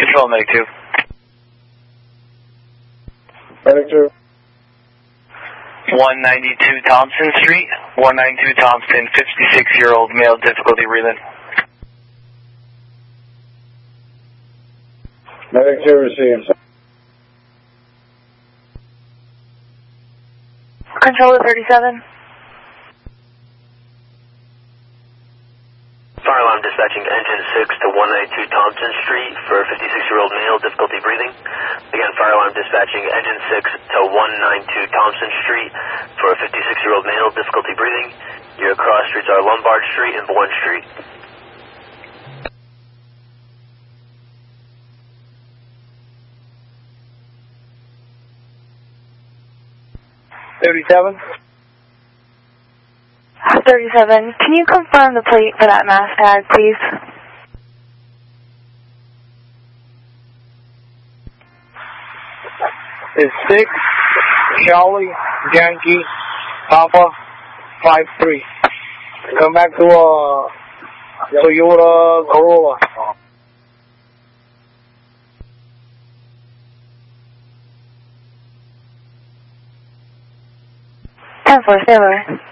Control, Medic 2. Medic 2. 192 Thompson Street, 192 Thompson, 56-year-old male, difficulty breathing. Medic 2 received. Control 37. Fire alarm dispatching engine 6 to 192 Thompson Street for 56-year-old male, difficulty breathing. Again, fire alarm dispatching engine 6 to 192 Thompson Street for 56-year-old male, difficulty breathing. Your cross streets are Lombard Street and Bourne Street. $37. 37. Can you confirm the plate for that mass tag, please? It's 6, Charlie, Yankee, Papa, 53. Come back to Toyota Corolla. 10-4, stay lower.